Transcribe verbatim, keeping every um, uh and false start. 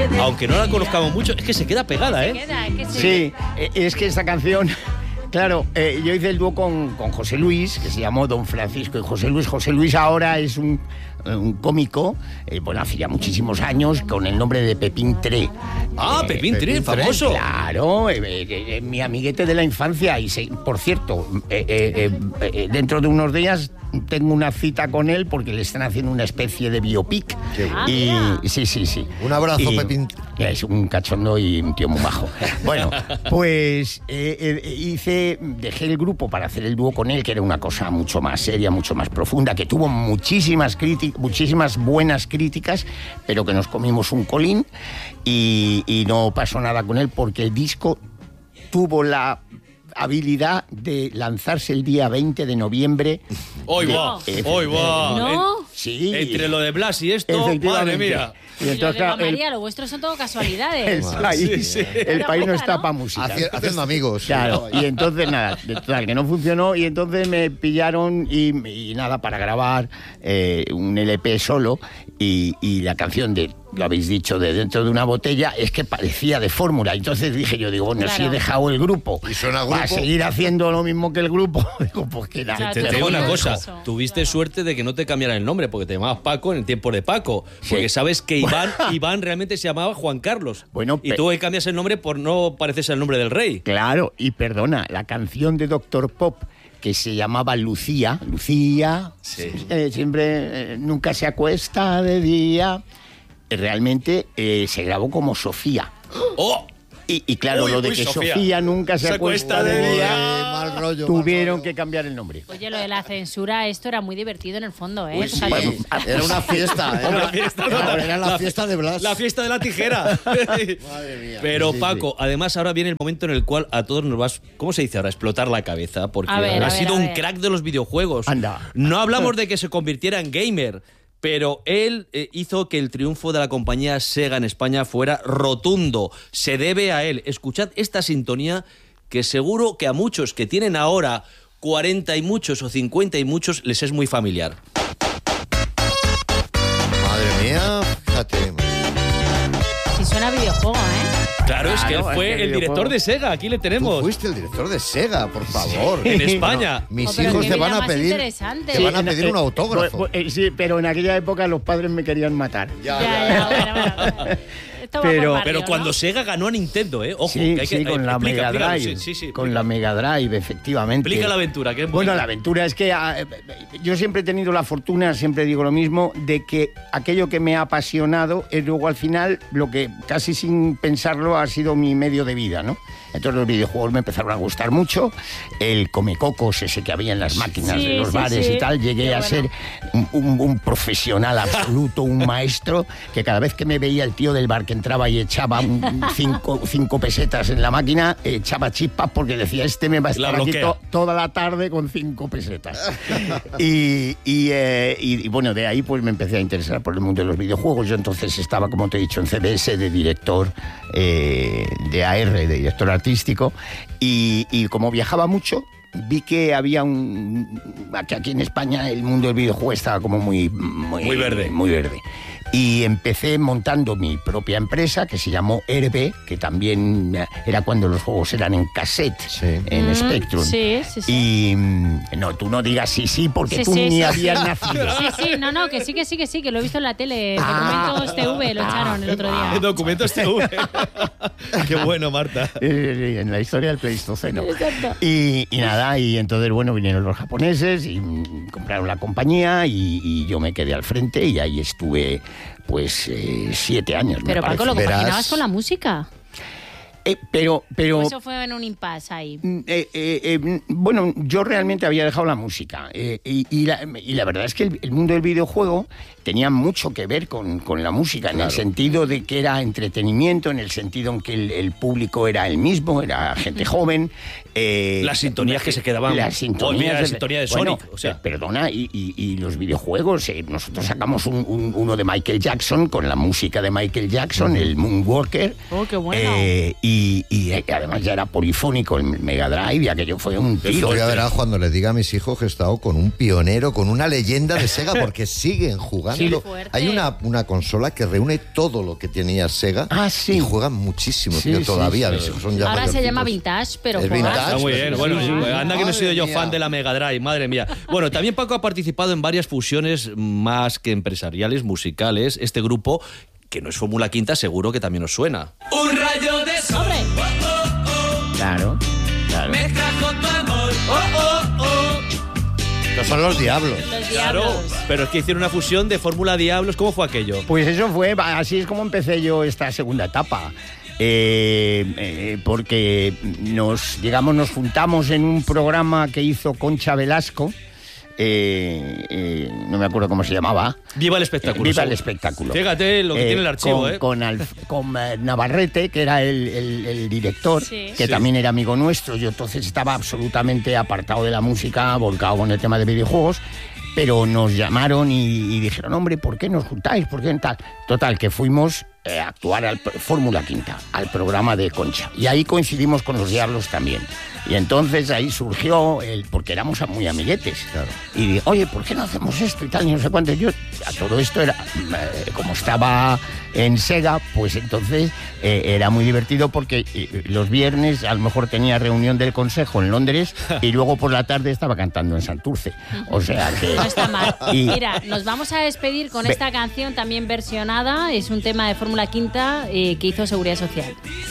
aunque no la conozcamos mucho, es que se queda pegada, ¿eh? Se queda, es que se... Sí, es que esta canción... Claro, eh, yo hice el dúo con, con José Luis, que se llamó Don Francisco y José Luis. José Luis ahora es un, un cómico, eh, bueno, hace ya muchísimos años, con el nombre de Pepín Tré. Ah, eh, Pepín Tré, famoso. Claro, eh, eh, eh, mi amiguete de la infancia. Y se, por cierto, eh, eh, eh, dentro de unos días tengo una cita con él porque le están haciendo una especie de biopic. Ah, y mira. sí, sí, sí. Un abrazo, Y, Pepín. Es un cachondo y un tío muy majo. Bueno, pues eh, eh, hice, dejé el grupo para hacer el dúo con él, que era una cosa mucho más seria, mucho más profunda, que tuvo muchísimas críticas, muchísimas buenas críticas, pero que nos comimos un colín y, y no pasó nada con él porque el disco tuvo la habilidad de lanzarse el día veinte de noviembre. ¡Hoy de- va! eh, ¡Hoy va! ¿No? En- Sí. Entre lo de Blas y esto, madre Efectivamente. mía. Y Y lo entonces, de claro, el, María, lo vuestro son todo el casualidades. país, Sí, sí. el país no Pero está ¿no? para música. Haci- haciendo amigos. Claro, y entonces nada, de- total, que no funcionó y entonces me pillaron y, y nada, para grabar eh, un L P solo y, y la canción de, lo habéis dicho, de Dentro de una botella, es que parecía de fórmula. Entonces dije yo, digo, bueno, Claro. si he dejado el grupo ¿Y suena para grupo? seguir haciendo lo mismo que el grupo, digo, pues que nada. Claro, Te, te te digo una jodas. cosa, Eso, tuviste claro. suerte de que no te cambiaran el nombre, porque te llamabas Paco en el tiempo de Paco, porque Sí. sabes que Iván, Iván realmente se llamaba Juan Carlos. Bueno, y pe- tú que cambias el nombre por no parecerse al nombre del rey. Claro, y perdona, la canción de Doctor Pop que se llamaba Lucía, Lucía, Sí. eh, siempre, eh, nunca se acuesta de día, eh, realmente eh, se grabó como Sofía. ¡Oh! Y, y claro, Uy, lo de uy, que Sofía. Sofía, nunca se, Se acuesta, acuesta de de día, Eh, mal rollo, tuvieron mal que rollo. cambiar el nombre. Oye, lo de la censura, esto era muy divertido en el fondo, ¿eh? Uy, sí. Fíjate. Bueno, Era una fiesta. Era, Una fiesta, era- ¿no? era la fiesta de Blas. La fiesta de la tijera. Madre mía. Pero Sí, Paco, además ahora viene el momento en el cual a todos nos vas, ¿cómo se dice ahora? Explotar la cabeza, porque A ver, ha a sido ver, a un ver. crack de los videojuegos. Anda. No hablamos de que se convirtiera en gamer, pero él eh, hizo que el triunfo de la compañía Sega en España fuera rotundo. Se debe a él. Escuchad esta sintonía que seguro que a muchos que tienen ahora cuarenta y muchos o cincuenta y muchos les es muy familiar. Madre mía, fíjate. Si suena a videojuego, ¿eh? Claro, es que él Claro, es fue que el el director videojuego- de Sega. Aquí le Tú tenemos. fuiste el director de Sega, por favor. En España. Mis Oh, pero hijos qué te vida van a más pedir. interesante. Te van a en- pedir un eh, autógrafo. pues, eh, sí, pero en aquella época los padres me querían matar. Ya, Ya, ya. ya, bueno, bueno, bueno. Esto va por Pero- barrio, Pero ¿no? cuando Sega ganó a Nintendo, ¿eh? Ojo, Sí, que hay que, sí, con eh, la explica, Mega explícalo, Drive. sí, sí, sí, con explica. la Mega Drive, efectivamente. Explica la aventura, que es Bueno, buena. la aventura es que ah, eh, yo siempre he tenido la fortuna, siempre digo lo mismo, de que aquello que me ha apasionado es luego al final lo que casi sin pensarlo ha sido mi medio de vida, ¿no? Entonces los videojuegos me empezaron a gustar mucho, el comecocos ese que había en las máquinas Sí, de los sí, bares sí. y tal, llegué Qué a bueno. ser un, un- un profesional absoluto, un maestro, que cada vez que me veía el tío del bar que entraba y echaba un- cinco, cinco pesetas en la máquina, echaba chispas porque decía, este me va a La estar aquí bloquea. to- toda la tarde con cinco pesetas. y, y, eh, y- y, bueno, de ahí pues me empecé a interesar por el mundo de los videojuegos. Yo entonces estaba, como te he dicho, en C B S de director eh, de A R, de director artístico, y, y como viajaba mucho, vi que había un... que aquí en España el mundo del videojuego estaba como muy... Muy, Muy verde. Muy verde. Y empecé montando mi propia empresa que se llamó R B, que también era cuando los juegos eran en cassette, Sí. en Mm, Spectrum. Sí, sí, sí. Y mm, no, tú no digas sí, sí, porque Sí, tú sí, ni sí. habías nacido. Sí, sí, no, no, que sí, que sí, que sí, que lo he visto en la tele. Ah. Documentos T V lo echaron el otro día. En documentos T V. Qué bueno, Marta. Eh, en la historia del Pleistoceno. Exacto. Y, y nada, y entonces, bueno, vinieron los japoneses y mm, compraron la compañía y, y yo me quedé al frente y ahí estuve, pues, eh, siete años, Pero me Paco, ¿lo parece. compaginabas Verás. con la música? Eh, pero, pero... ¿O eso fue en un impasse ahí? Mm, eh, eh, eh, bueno, yo realmente había dejado la música eh, y, y la, y la verdad es que el, el mundo del videojuego tenía mucho que ver con, con la música, en el sentido de que era entretenimiento, en el sentido en que el, el público era el mismo, era gente joven. eh, Las sintonías que se quedaban- Las sintonías. Oh, mira la de- sintonía de bueno, Sonic, o sea. Perdona, y, y- y los videojuegos, eh, nosotros sacamos un- un- uno de Michael Jackson con la música de Michael Jackson, el Moonwalker. Oh, qué bueno. eh, y y, y además ya era polifónico el Mega Drive y aquello fue un tiro. Yo ya verás cuando les diga a mis hijos que he estado con un pionero, con una leyenda de Sega, porque siguen jugando. Sí, fuerte. Hay una, una consola que reúne todo lo que tenía Sega Ah, sí. y juegan muchísimo, Sí, tío, sí, todavía. sí. Mis hijos son ya Ahora se llama mayorcitos. Vintage, pero Es juega. vintage. Está muy bien, bueno, Sí, sí. anda que no he sido yo Madre fan mía. de la Mega Drive, madre mía. Bueno, también Paco ha participado en varias fusiones más que empresariales, musicales. Este grupo, que no es Fórmula Quinta, seguro que también os suena. Un rayo de sol ¡Hombre! Claro, claro. me trajo tu amor. Oh, oh, oh. Estos son los diablos. Los Claro, diablos. pero es que hicieron una fusión de Fórmula Diablos. ¿Cómo fue aquello? Pues eso fue, así es como empecé yo esta segunda etapa. Eh, eh, porque nos, digamos, nos juntamos en un programa que hizo Concha Velasco. Eh, eh, no me acuerdo cómo se llamaba. Viva el espectáculo. Viva el seguro. espectáculo. Fíjate lo que Eh, tiene el archivo, con, ¿eh? Con, Alf- con, eh, Navarrete, que era el, el- el director, Sí. que Sí. también era amigo nuestro. Yo entonces estaba absolutamente apartado de la música, volcado con el tema de videojuegos. Pero nos llamaron y, y dijeron, hombre, ¿por qué nos juntáis? ¿Por qué tal? Total, que fuimos eh, a actuar al pro- Fórmula Quinta, al programa de Concha. Y ahí coincidimos con los Diablos también. Y entonces ahí surgió, el, porque éramos muy amiguetes. Claro. Y dije, oye, ¿por qué no hacemos esto y tal? Y no sé cuánto. Yo, a todo esto era, eh, como estaba en Sega, pues entonces eh, era muy divertido porque eh, los viernes a lo mejor tenía reunión del consejo en Londres y luego por la tarde estaba cantando en Santurce. O sea que... No está mal. Y- Mira, nos vamos a despedir con Ve- esta canción también versionada. Es un tema de Fórmula Quinta eh, que hizo Seguridad Social.